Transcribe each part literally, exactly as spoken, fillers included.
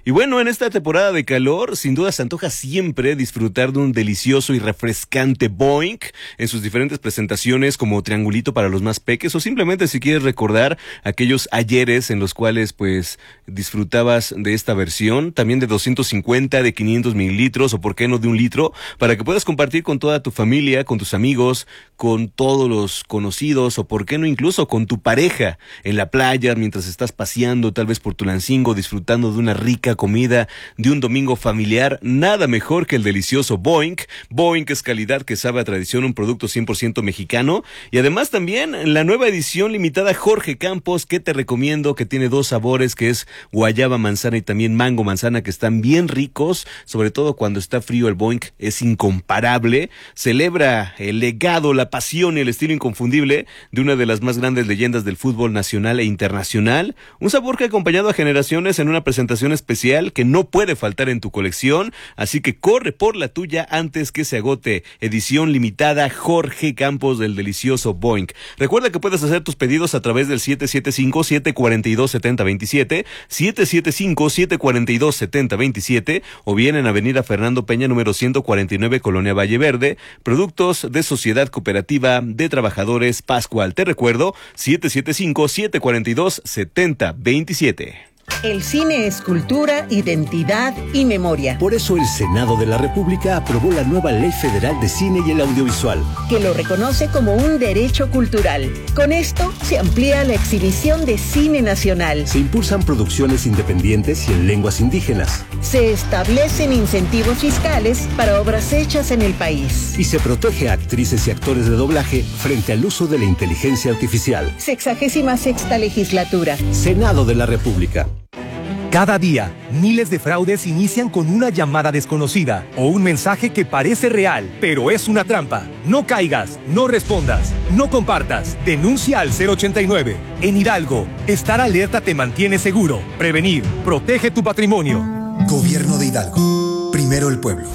Y bueno, en esta temporada de calor, sin duda se antoja siempre disfrutar de un delicioso y refrescante Boing en sus diferentes presentaciones como triangulito para los más peques o simplemente si quieres recordar aquellos ayeres en los cuales pues disfrutabas de esta versión, también de doscientos cincuenta, de quinientos mililitros o por qué no de un litro, para que puedas compartir con toda tu familia, con tus amigos, con todos los conocidos o por qué no incluso con tu pareja en la playa mientras estás paseando tal vez por Tulancingo, disfrutando de una rica comida, de un domingo familiar. Nada mejor que el delicioso Boing. Boing es calidad que sabe a tradición, un producto cien por ciento mexicano. Y además también la nueva edición limitada Jorge Campos, que te recomiendo, que tiene dos sabores, que es guayaba manzana y también mango manzana, que están bien ricos, sobre todo cuando está frío. El Boing es incomparable, celebra el legado, la pasión y el estilo inconfundible de una de las más grandes leyendas del fútbol nacional e internacional. Un sabor que ha acompañado a generaciones en una presentación especial que no puede faltar en tu colección, así que corre por la tuya antes que se agote. Edición limitada Jorge Campos del delicioso Boing. Recuerda que puedes hacer tus pedidos a través del siete siete cinco, siete cuatro dos, siete cero dos siete, siete siete cinco, siete cuatro dos, siete cero dos siete o bien en Avenida Fernando Peña número ciento cuarenta y nueve, Colonia Valle Verde, productos de Sociedad Cooperativa de Trabajadores Pascual. Te recuerdo, siete siete cinco, siete cuatro dos, siete cero dos siete. El cine es cultura, identidad y memoria. Por eso el Senado de la República aprobó la nueva Ley Federal de Cine y el Audiovisual, que lo reconoce como un derecho cultural. Con esto se amplía la exhibición de cine nacional. Se impulsan producciones independientes y en lenguas indígenas. Se establecen incentivos fiscales para obras hechas en el país. Y se protege a actrices y actores de doblaje frente al uso de la inteligencia artificial. Sexagésima sexta legislatura. Senado de la República. Cada día, miles de fraudes inician con una llamada desconocida o un mensaje que parece real, pero es una trampa. No caigas, no respondas, no compartas. Denuncia al cero ochenta y nueve. En Hidalgo, estar alerta te mantiene seguro. Prevenir, protege tu patrimonio. Gobierno de Hidalgo. Primero el pueblo.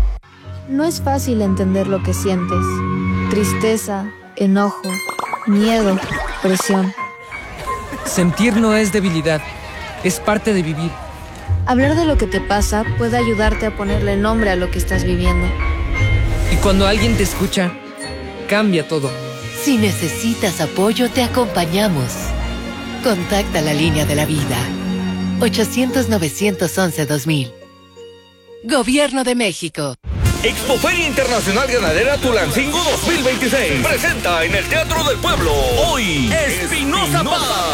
No es fácil entender lo que sientes. Tristeza, enojo, miedo, presión. Sentir no es debilidad. Es parte de vivir. Hablar de lo que te pasa puede ayudarte a ponerle nombre a lo que estás viviendo. Y cuando alguien te escucha, cambia todo. Si necesitas apoyo, te acompañamos. Contacta la línea de la vida. ochocientos, novecientos once, dos mil. Gobierno de México. Expoferia Internacional Ganadera Tulancingo dos mil veintiséis. Presenta en el Teatro del Pueblo. Hoy, Espinosa Paz.